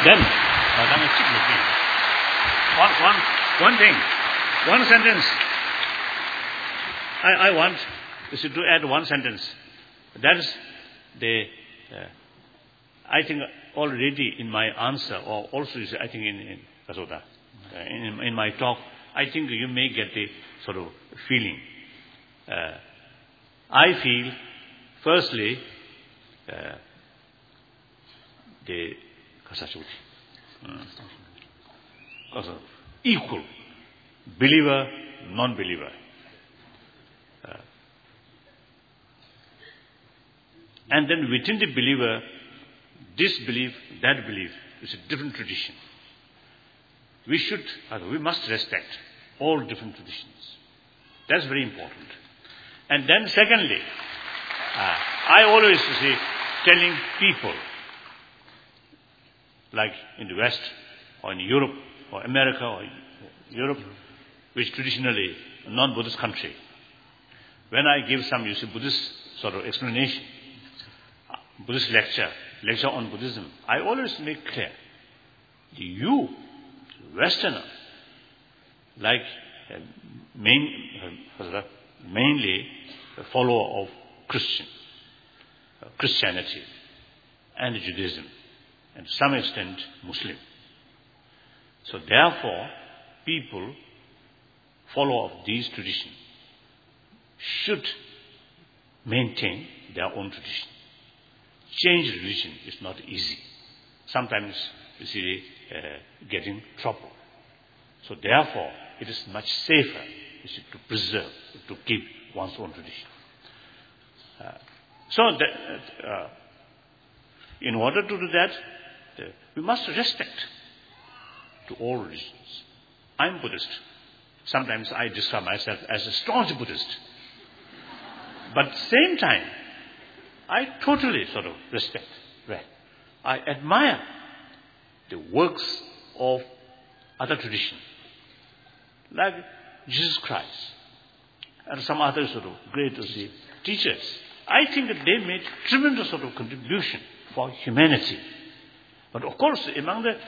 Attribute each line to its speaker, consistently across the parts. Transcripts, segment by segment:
Speaker 1: Then, one thing, one sentence. I want to add one sentence. That is I think already in my answer, or also I think in Kasota, in my talk, I think you may get the sort of feeling. I feel, firstly, the equal, believer, non-believer. And then within the believer, this belief, that belief is a different tradition. We must respect all different traditions. That's very important. And then secondly, I always say, telling people, like in the West, or in Europe, or America, or Europe, which traditionally a non-Buddhist country, when I give some, Buddhist sort of explanation, Buddhist lecture on Buddhism, I always make clear, you, Westerner, like mainly a follower of Christianity and Judaism, and to some extent Muslim. So therefore, people, follower of these traditions, should maintain their own tradition. Change religion is not easy. Sometimes get in trouble. So therefore, it is much safer to preserve, to keep one's own tradition. In order to do that, we must respect to all religions. I'm Buddhist. Sometimes I describe myself as a staunch Buddhist. But at the same time, I totally sort of respect. I admire the works of other traditions, like Jesus Christ and some other sort of great teachers. I think that they made tremendous sort of contribution for humanity. But of course, among the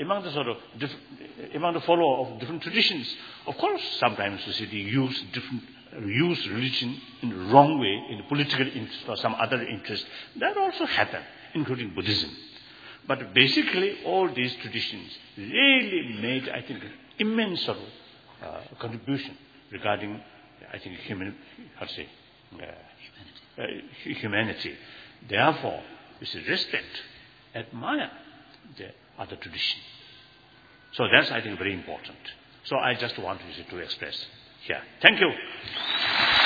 Speaker 1: followers of different traditions, of course, sometimes they use religion in the wrong way, in the political interest or some other interest. That also happened, including Buddhism. But basically, all these traditions really made, I think, immense sort of contribution regarding, I think, humanity. Therefore, we should respect, admire the other tradition. So that's, I think, very important. So I just want to express here. Thank you.